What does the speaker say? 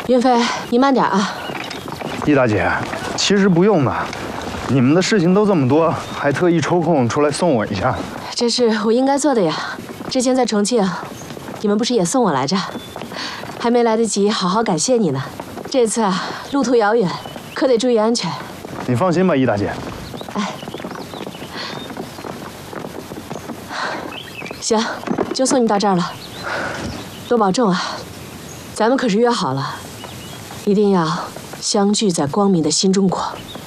云飞，你慢点啊。 易大姐，其实不用的，你们的事情都这么多，还特意抽空出来送我一下。 这是我应该做的呀。之前在重庆，你们不是也送我来着？还没来得及好好感谢你呢。这次啊，路途遥远，可得注意安全。 你放心吧，易大姐。 哎，行，就送你到这儿了。多保重啊！咱们可是约好了，一定要相聚在光明的新中国。